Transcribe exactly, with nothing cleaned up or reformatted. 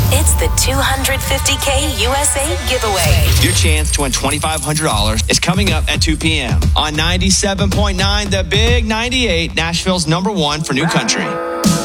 It's the two hundred fifty K U S A giveaway. Your chance to win twenty-five hundred dollars is coming up at two p.m. on ninety-seven point nine, The Big ninety-eight, Nashville's number one for new country.